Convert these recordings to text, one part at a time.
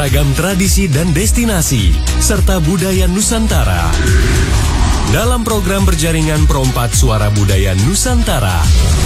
beragam tradisi dan destinasi, serta budaya Nusantara. Dalam program berjaringan Perompat Suara Budaya Nusantara.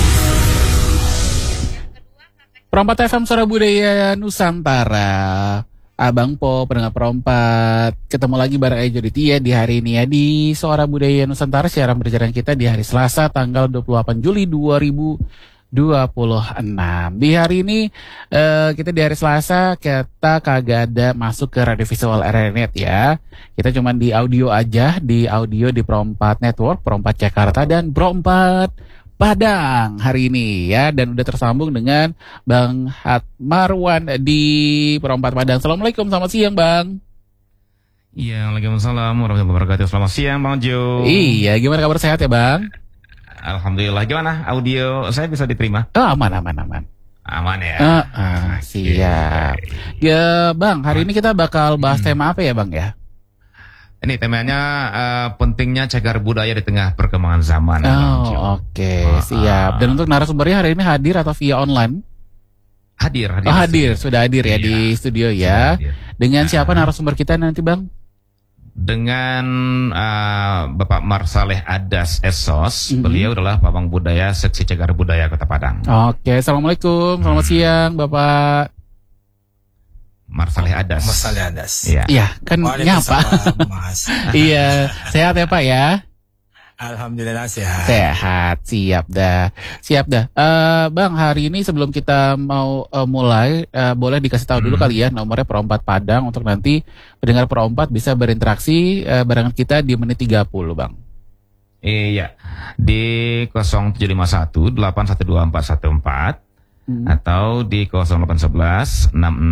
Perompat FM Suara Budaya Nusantara. Abang Po, pendengar Perompat. Ketemu lagi bareng Ejo Ditya di hari ini ya di Suara Budaya Nusantara. Siaran berjalan kita di hari Selasa tanggal 28 Juli 2026. Di hari ini kita di hari Selasa kita kagak ada masuk ke radio visual RNet ya. Kita cuma di audio aja, di Perompat Network, Perompat Jakarta dan Perompat Padang hari ini ya, dan udah tersambung dengan Bang Hatmarwan di Perompat Padang. Assalamualaikum, selamat siang Bang. Iya, waalaikumsalam warahmatullahi wabarakatuh. Selamat siang Bang Jo. Iya, gimana kabar, sehat ya Bang? Alhamdulillah. Gimana audio saya bisa diterima? Oh, aman. Aman ya. Siap. Ya Bang, hari ini kita bakal bahas tema apa ya Bang ya? Ini temanya pentingnya cagar budaya di tengah perkembangan zaman. Oke, siap. Dan untuk narasumbernya hari ini hadir atau via online? Hadir. Sudah hadir ya di studio ya. Dengan siapa narasumber kita nanti Bang? Dengan Bapak Marsaleh Adas Esos. Beliau adalah Pamong Budaya Seksi Cagar Budaya Kota Padang. Oke, assalamualaikum, selamat siang Bapak Marsaleh Adas. Iya, kan nyapa. Iya, sehat ya Pak ya? Alhamdulillah sehat. Siap dah. Bang, hari ini sebelum kita mau mulai, boleh dikasih tahu dulu kali ya nomornya Perompat Padang untuk nanti pendengar Perompat bisa berinteraksi barengan kita di menit 30 Bang. Iya, di 0751 812414 atau di 0811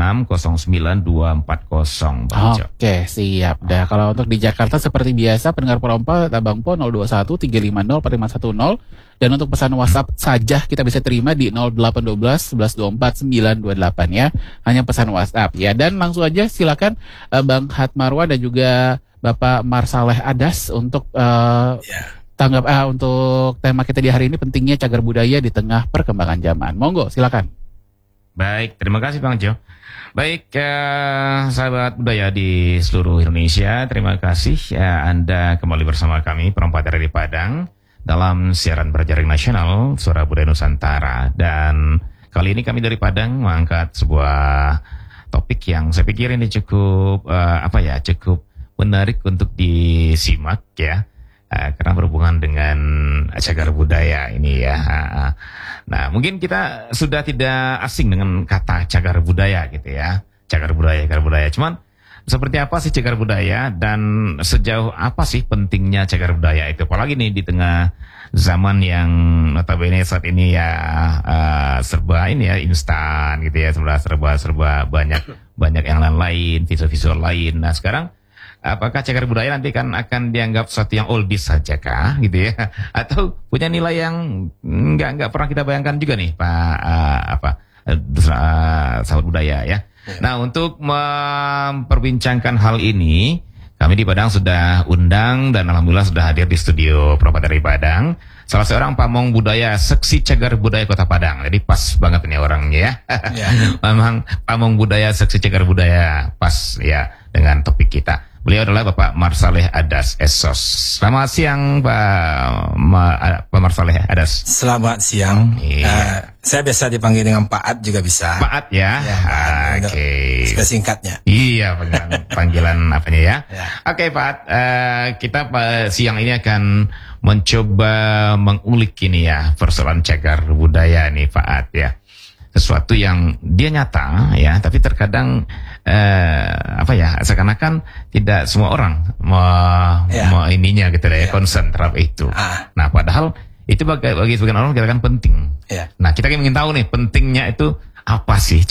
6609 240 Bang Jo. Oke, siap dah. Kalau untuk di Jakarta seperti biasa pendengar Perompat Abang Po 021 350 4510, dan untuk pesan WhatsApp saja kita bisa terima di 0812 1124 928 ya. Hanya pesan WhatsApp ya. Dan langsung aja silakan Bang Hatmarwan dan juga Bapak Marsaleh Adas untuk tanggap untuk tema kita di hari ini, pentingnya cagar budaya di tengah perkembangan zaman. Monggo, silakan. Baik, terima kasih Bang Jo. Baik, sahabat budaya di seluruh Indonesia, terima kasih Anda kembali bersama kami Perompat dari Padang dalam siaran berjaring nasional Suara Budaya Nusantara. Dan kali ini kami dari Padang mengangkat sebuah topik yang saya pikir ini cukup cukup menarik untuk disimak ya. Karena berhubungan dengan cagar budaya ini ya. Nah, mungkin kita sudah tidak asing dengan kata cagar budaya gitu ya. Cagar budaya. Cuman seperti apa sih cagar budaya dan sejauh apa sih pentingnya cagar budaya itu? Apalagi nih di tengah zaman yang notabene saat ini ya serba ini ya instan gitu ya, serba banyak yang lain, visual lain. Nah, sekarang apakah cagar budaya nanti kan akan dianggap sesuatu yang oldies saja kah gitu ya, atau punya nilai yang nggak pernah kita bayangkan juga nih Pak sahabat budaya ya. Nah, untuk memperbincangkan hal ini kami di Padang sudah undang dan alhamdulillah sudah hadir di studio Perompat dari Padang salah seorang pamong budaya Seksi Cagar Budaya Kota Padang. Jadi pas banget ini orangnya ya. Memang pamong budaya Seksi Cagar Budaya, pas ya dengan topik kita. Beliau adalah Bapak Marsaleh Adas Esos. Selamat siang Pak Marsaleh Adas. Selamat siang. Saya biasa dipanggil dengan Pak Ad juga bisa. Pak Ad ya. Oke. Sudah singkatnya. Iya, panggilan apanya ya. Oke Pak Ad, kita siang ini akan mencoba mengulik ini ya persoalan cagar budaya nih Pak Ad ya. Sesuatu yang dia nyata ya, tapi terkadang seakan-akan tidak semua orang mau ininya gitu ya, concern terhadap itu. Nah, padahal itu bagi sebagian orang dikatakan penting. Nah, kita ingin tahu nih pentingnya itu apa sih